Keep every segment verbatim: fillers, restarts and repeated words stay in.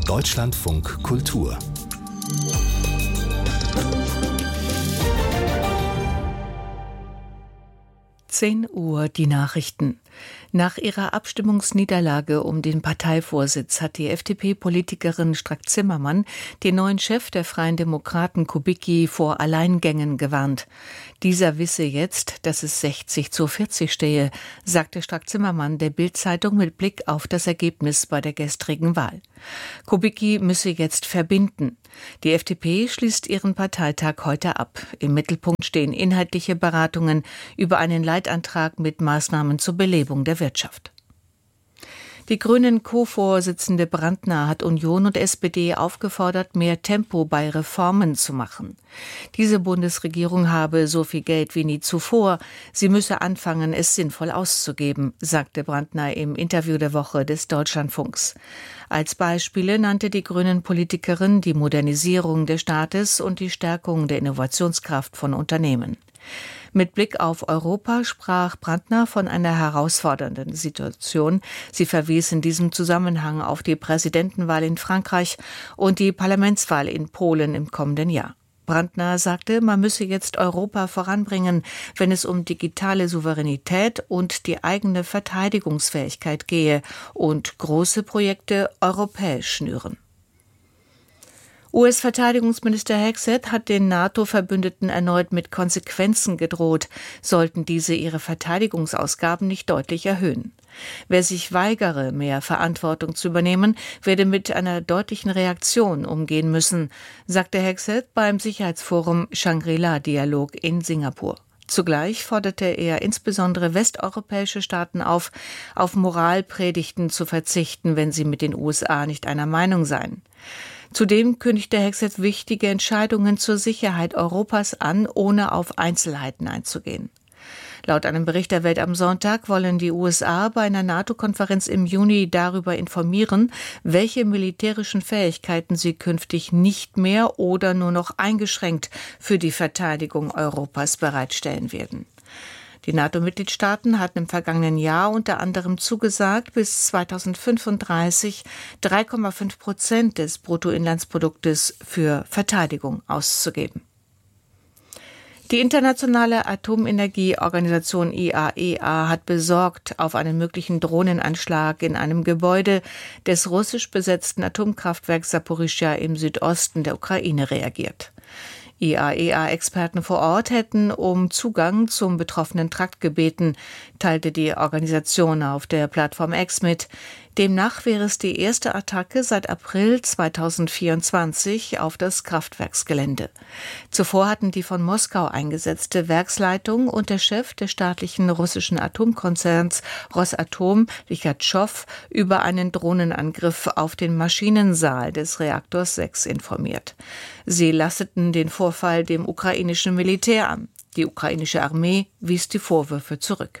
Deutschlandfunk Kultur. zehn Uhr die Nachrichten. Nach ihrer Abstimmungsniederlage um den Parteivorsitz hat die F D P-Politikerin Strack-Zimmermann den neuen Chef der Freien Demokraten Kubicki vor Alleingängen gewarnt. Dieser wisse jetzt, dass es sechzig zu vierzig stehe, sagte Strack-Zimmermann der Bild-Zeitung mit Blick auf das Ergebnis bei der gestrigen Wahl. Kubicki müsse jetzt verbinden. Die F D P schließt ihren Parteitag heute ab. Im Mittelpunkt stehen inhaltliche Beratungen über einen Leitantrag mit Maßnahmen zur Belebung der Wirtschaft. Die Grünen-Co-Vorsitzende Brandner hat Union und S P D aufgefordert, mehr Tempo bei Reformen zu machen. Diese Bundesregierung habe so viel Geld wie nie zuvor. Sie müsse anfangen, es sinnvoll auszugeben, sagte Brandner im Interview der Woche des Deutschlandfunks. Als Beispiele nannte die Grünen-Politikerin die Modernisierung des Staates und die Stärkung der Innovationskraft von Unternehmen. Mit Blick auf Europa sprach Brandner von einer herausfordernden Situation. Sie verwies in diesem Zusammenhang auf die Präsidentenwahl in Frankreich und die Parlamentswahl in Polen im kommenden Jahr. Brandner sagte, man müsse jetzt Europa voranbringen, wenn es um digitale Souveränität und die eigene Verteidigungsfähigkeit gehe und große Projekte europäisch schnüren. U S-Verteidigungsminister Hegseth hat den NATO-Verbündeten erneut mit Konsequenzen gedroht, sollten diese ihre Verteidigungsausgaben nicht deutlich erhöhen. Wer sich weigere, mehr Verantwortung zu übernehmen, werde mit einer deutlichen Reaktion umgehen müssen, sagte Hegseth beim Sicherheitsforum Shangri-La-Dialog in Singapur. Zugleich forderte er insbesondere westeuropäische Staaten auf, auf Moralpredigten zu verzichten, wenn sie mit den U S A nicht einer Meinung seien. Zudem kündigte Hegseth wichtige Entscheidungen zur Sicherheit Europas an, ohne auf Einzelheiten einzugehen. Laut einem Bericht der Welt am Sonntag wollen die U S A bei einer NATO-Konferenz im Juni darüber informieren, welche militärischen Fähigkeiten sie künftig nicht mehr oder nur noch eingeschränkt für die Verteidigung Europas bereitstellen werden. Die NATO-Mitgliedstaaten hatten im vergangenen Jahr unter anderem zugesagt, bis zweitausendfünfunddreißig drei Komma fünf Prozent des Bruttoinlandsproduktes für Verteidigung auszugeben. Die internationale Atomenergieorganisation I A E A hat besorgt auf einen möglichen Drohnenanschlag in einem Gebäude des russisch besetzten Atomkraftwerks Saporischschja im Südosten der Ukraine reagiert. I A E A-Experten vor Ort hätten um Zugang zum betroffenen Trakt gebeten, teilte die Organisation auf der Plattform X mit. Demnach wäre es die erste Attacke seit April zweitausendvierundzwanzig auf das Kraftwerksgelände. Zuvor hatten die von Moskau eingesetzte Werksleitung und der Chef des staatlichen russischen Atomkonzerns Rosatom, Lichatschow, über einen Drohnenangriff auf den Maschinensaal des Reaktors sechs informiert. Sie lasteten den Vorfall dem ukrainischen Militär an. Die ukrainische Armee wies die Vorwürfe zurück.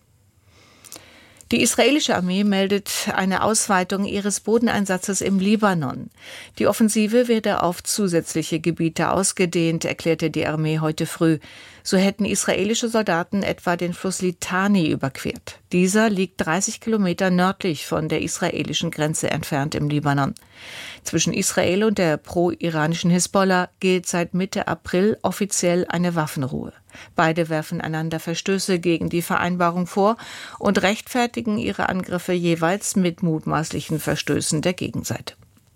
Die israelische Armee meldet eine Ausweitung ihres Bodeneinsatzes im Libanon. Die Offensive werde auf zusätzliche Gebiete ausgedehnt, erklärte die Armee heute früh. So hätten israelische Soldaten etwa den Fluss Litani überquert. Dieser liegt dreißig Kilometer nördlich von der israelischen Grenze entfernt im Libanon. Zwischen Israel und der pro-iranischen Hisbollah gilt seit Mitte April offiziell eine Waffenruhe. Beide werfen einander Verstöße gegen die Vereinbarung vor und rechtfertigen ihre Angriffe jeweils mit mutmaßlichen Verstößen der Gegenseite.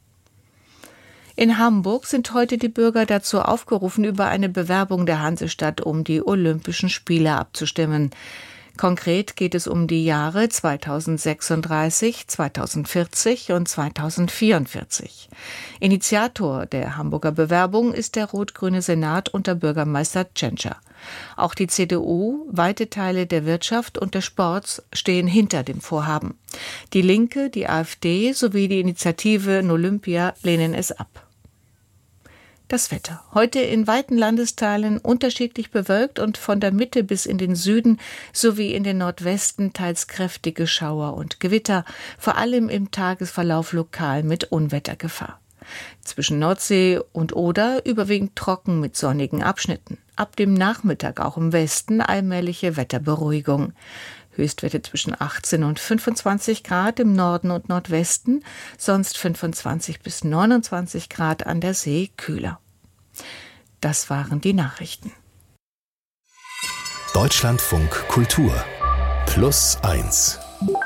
In Hamburg sind heute die Bürger dazu aufgerufen, über eine Bewerbung der Hansestadt um die Olympischen Spiele abzustimmen. Konkret geht es um die Jahre zweitausendsechsunddreißig, zweitausendvierzig und zweitausendvierundvierzig. Initiator der Hamburger Bewerbung ist der rot-grüne Senat unter Bürgermeister Tschentscher. Auch die C D U, weite Teile der Wirtschaft und des Sports stehen hinter dem Vorhaben. Die Linke, die AfD sowie die Initiative Olympia lehnen es ab. Das Wetter. Heute in weiten Landesteilen unterschiedlich bewölkt und von der Mitte bis in den Süden sowie in den Nordwesten teils kräftige Schauer und Gewitter, vor allem im Tagesverlauf lokal mit Unwettergefahr. Zwischen Nordsee und Oder überwiegend trocken mit sonnigen Abschnitten. Ab dem Nachmittag auch im Westen allmähliche Wetterberuhigung. Höchstwerte zwischen achtzehn und fünfundzwanzig Grad im Norden und Nordwesten, sonst fünfundzwanzig bis neunundzwanzig Grad an der See kühler. Das waren die Nachrichten. Deutschlandfunk Kultur Plus eins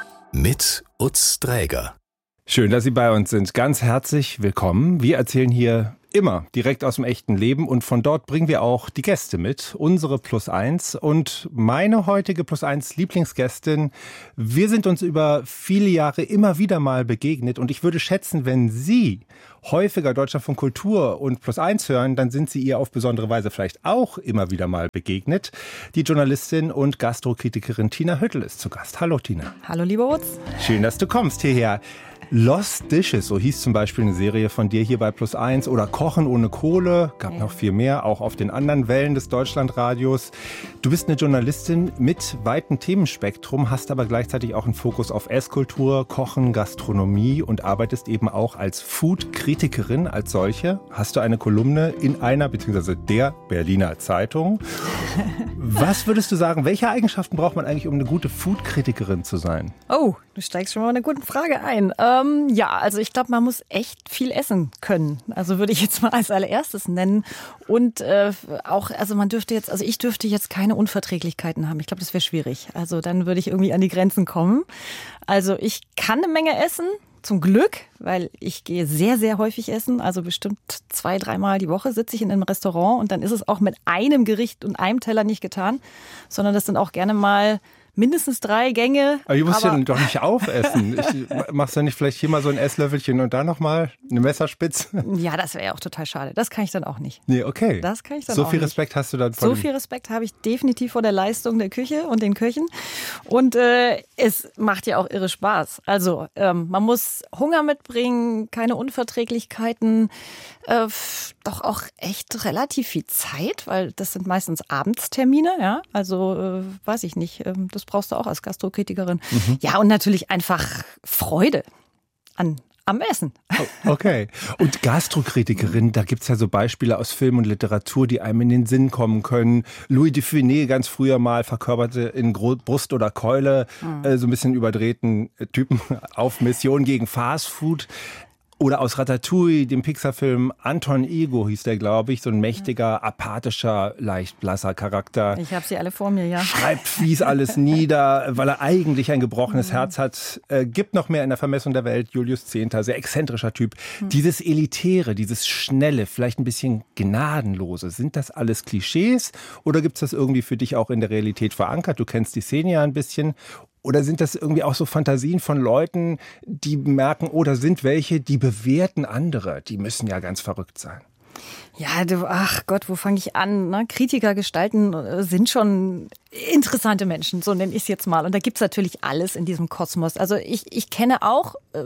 mit Utz Dräger. Schön, dass Sie bei uns sind. Ganz herzlich willkommen. Wir erzählen hier immer direkt aus dem echten Leben und von dort bringen wir auch die Gäste mit, unsere Plus eins und meine heutige Plus eins Lieblingsgästin. Wir sind uns über viele Jahre immer wieder mal begegnet und ich würde schätzen, wenn Sie häufiger Deutschlandfunk Kultur und Plus eins hören, dann sind Sie ihr auf besondere Weise vielleicht auch immer wieder mal begegnet. Die Journalistin und Gastrokritikerin Tina Hüttel ist zu Gast. Hallo Tina. Hallo lieber Utz. Schön, dass du kommst hierher. Lost Dishes, so hieß zum Beispiel eine Serie von dir hier bei Plus eins, oder Kochen ohne Kohle, gab ja noch viel mehr, auch auf den anderen Wellen des Deutschlandradios. Du bist eine Journalistin mit weitem Themenspektrum, hast aber gleichzeitig auch einen Fokus auf Esskultur, Kochen, Gastronomie und arbeitest eben auch als Food-Kritikerin als solche. Hast du eine Kolumne in einer, beziehungsweise der Berliner Zeitung. Was würdest du sagen, welche Eigenschaften braucht man eigentlich, um eine gute Food-Kritikerin zu sein? Oh, du steigst schon mal eine gute Frage ein. Ähm, ja, also ich glaube, man muss echt viel essen können. Also würde ich jetzt mal als allererstes nennen. Und äh, auch, also man dürfte jetzt, also ich dürfte jetzt keine Unverträglichkeiten haben. Ich glaube, das wäre schwierig. Also dann würde ich irgendwie an die Grenzen kommen. Also ich kann eine Menge essen. Zum Glück, weil ich gehe sehr, sehr häufig essen. Also bestimmt zwei, dreimal die Woche sitze ich in einem Restaurant und dann ist es auch mit einem Gericht und einem Teller nicht getan, sondern das sind auch gerne mal mindestens drei Gänge. Aber du musst ja doch nicht aufessen. Ich, machst du nicht vielleicht hier mal so ein Esslöffelchen und da nochmal eine Messerspitze? Ja, das wäre ja auch total schade. Das kann ich dann auch nicht. Nee, okay. Das kann ich dann so auch viel nicht. Respekt hast du dann vor So viel Respekt habe ich definitiv vor der Leistung der Küche und den Köchen. Und äh, es macht ja auch irre Spaß. Also ähm, man muss Hunger mitbringen, keine Unverträglichkeiten, äh, doch auch echt relativ viel Zeit, weil das sind meistens Abendstermine. Ja, also äh, weiß ich nicht. Äh, das brauchst du auch als Gastrokritikerin. Mhm. Ja, und natürlich einfach Freude an am Essen. Okay. Und Gastrokritikerin, da gibt es ja so Beispiele aus Film und Literatur, die einem in den Sinn kommen können. Louis de Funès ganz früher mal verkörperte in Brust oder Keule mhm. äh, so ein bisschen überdrehten Typen auf Mission gegen Fastfood. Oder aus Ratatouille, dem Pixar-Film Anton Ego hieß der, glaube ich, so ein mächtiger, apathischer, leicht blasser Charakter. Ich habe sie alle vor mir, ja. Schreibt fies alles nieder, weil er eigentlich ein gebrochenes mhm. Herz hat. Äh, gibt noch mehr in der Vermessung der Welt, Julius Zehnter, sehr exzentrischer Typ. Mhm. Dieses Elitäre, dieses Schnelle, vielleicht ein bisschen Gnadenlose, sind das alles Klischees oder gibt es das irgendwie für dich auch in der Realität verankert? Du kennst die Szene ja ein bisschen. Oder sind das irgendwie auch so Fantasien von Leuten, die merken, oh, da sind welche, die bewerten andere. Die müssen ja ganz verrückt sein. Ja, du, ach Gott, wo fange ich an? Ne? Kritiker gestalten sind schon interessante Menschen, so nenne ich es jetzt mal. Und da gibt's natürlich alles in diesem Kosmos. Also ich, ich kenne auch äh,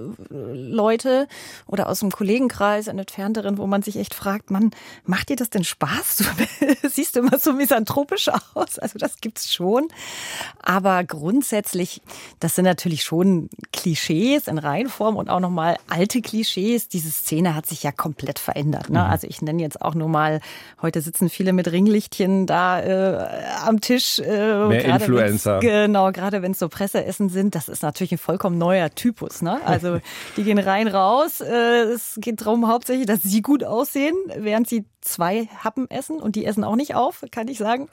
Leute oder aus dem Kollegenkreis, einen entfernteren, wo man sich echt fragt, Mann, macht dir das denn Spaß? Du siehst du immer so misanthropisch aus. Also das gibt's schon. Aber grundsätzlich, das sind natürlich schon Klischees in Reihenform und auch nochmal alte Klischees. Diese Szene hat sich ja komplett verändert. Ne? Also ich nenne jetzt auch nur mal, heute sitzen viele mit Ringlichtchen da äh, am Tisch. Äh, Mehr Influencer. Genau, gerade wenn es so Presseessen sind, das ist natürlich ein vollkommen neuer Typus. Ne? Also die gehen rein, raus. Äh, es geht darum hauptsächlich, dass sie gut aussehen, während sie zwei Happen essen und die essen auch nicht auf, kann ich sagen.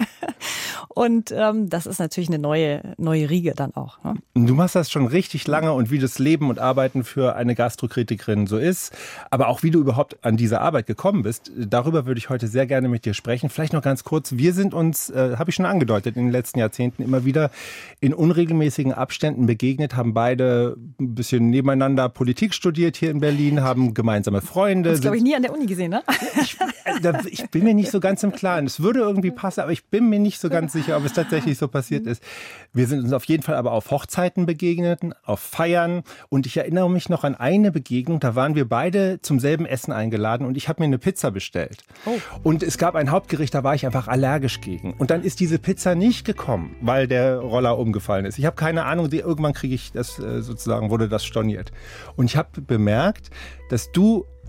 Und ähm, das ist natürlich eine neue, neue Riege dann auch. Ne? Du machst das schon richtig lange und wie das Leben und Arbeiten für eine Gastrokritikerin so ist, aber auch wie du überhaupt an diese Arbeit gekommen bist, darüber würde ich heute sehr gerne mit dir sprechen. Vielleicht noch ganz kurz, wir sind uns, äh, habe ich schon angedeutet, in den letzten Jahrzehnten immer wieder in unregelmäßigen Abständen begegnet, haben beide ein bisschen nebeneinander Politik studiert hier in Berlin, haben gemeinsame Freunde. Das glaube ich nie an der Uni gesehen, ne? Ich, ich bin mir nicht so ganz im Klaren. Es würde irgendwie passen, aber ich bin mir nicht so ganz sicher, ob es tatsächlich so passiert ist. Wir sind uns auf jeden Fall aber auf Hochzeiten begegnet, auf Feiern. Und ich erinnere mich noch an eine Begegnung, da waren wir beide zum selben Essen eingeladen und ich habe mir eine Pizza bestellt. Oh. Und es gab ein Hauptgericht, da war ich einfach allergisch gegen. Und dann ist diese Pizza nicht gekommen, weil der Roller umgefallen ist. Ich habe keine Ahnung, irgendwann kriege ich das sozusagen, wurde das storniert. Und ich habe bemerkt, dass du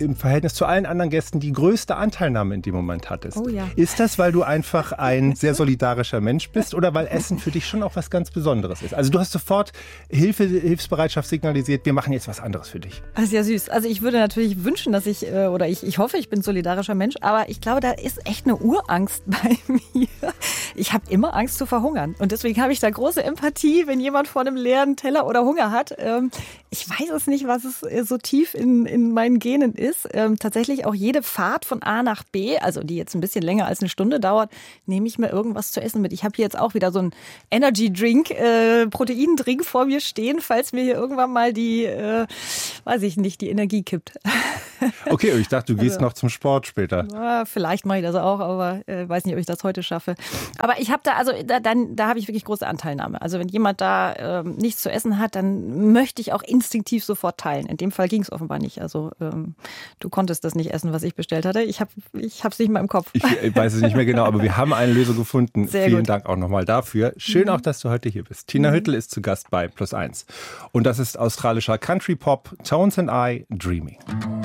im Verhältnis zu allen anderen Gästen die größte Anteilnahme in dem Moment hattest. Oh ja. Ist das, weil du einfach ein sehr solidarischer Mensch bist oder weil Essen für dich schon auch was ganz Besonderes ist? Also du hast sofort Hilfe, Hilfsbereitschaft signalisiert, wir machen jetzt was anderes für dich. Das ist ja süß. Also ich würde natürlich wünschen, dass ich, oder ich, ich hoffe, ich bin ein solidarischer Mensch, aber ich glaube, da ist echt eine Urangst bei mir. Ich habe immer Angst zu verhungern und deswegen habe ich da große Empathie, wenn jemand vor einem leeren Teller oder Hunger hat. Ich weiß es nicht, was es so tief in, in meinen Genen ist. Tatsächlich auch jede Fahrt von A nach B, also die jetzt ein bisschen länger als eine Stunde dauert, nehme ich mir irgendwas zu essen mit. Ich habe hier jetzt auch wieder so einen Energy-Drink, äh, Proteindrink vor mir stehen, falls mir hier irgendwann mal die, äh, weiß ich nicht, die Energie kippt. Okay, ich dachte, du gehst also, noch zum Sport später. Ja, vielleicht mache ich das auch, aber äh, weiß nicht, ob ich das heute schaffe. Aber ich habe da, also da, dann, da habe ich wirklich große Anteilnahme. Also wenn jemand da äh, nichts zu essen hat, dann möchte ich auch instinktiv sofort teilen. In dem Fall ging es offenbar nicht. Also ähm, du konntest das nicht essen, was ich bestellt hatte. Ich habe ich es nicht mehr im Kopf. Ich, ich weiß es nicht mehr genau, aber wir haben eine Lösung gefunden. Sehr Vielen gut. Dank auch nochmal dafür. Schön Mhm. auch, dass du heute hier bist. Tina Mhm. Hüttel ist zu Gast bei Plus eins. Und das ist australischer Country Pop, Tones and I, Dreaming.